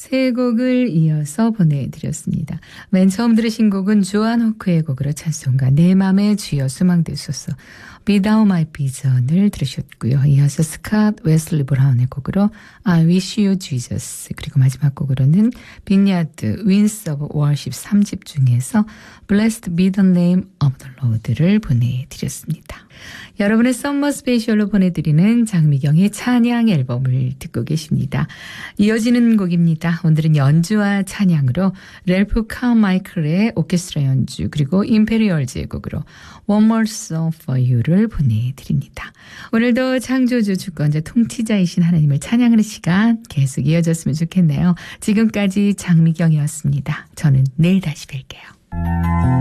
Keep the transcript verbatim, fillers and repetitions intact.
세 곡을 이어서 보내드렸습니다. 맨 처음 들으신 곡은 조안 호크의 곡으로 찬송가 내 맘의 주여 수망되소서 Be Thou My Vision을 들으셨고요. 이어서 스캇 웨슬리 브라운의 곡으로 I Wish You Jesus, 그리고 마지막 곡으로는 빈야드 Winds of Worship 삼 집 중에서 Blessed Be the Name of the Lord를 보내드렸습니다. 여러분의 썸머 스페셜로 보내드리는 장미경의 찬양 앨범을 듣고 계십니다. 이어지는 곡입니다. 오늘은 연주와 찬양으로 렐프 카마이클의 오케스트라 연주, 그리고 임페리얼즈의 곡으로 One More Song for You를 보내드립니다. 오늘도 창조주 주권자 통치자이신 하나님을 찬양하는 시간 계속 이어졌으면 좋겠네요. 지금까지 장미경이었습니다. 저는 내일 다시 뵐게요.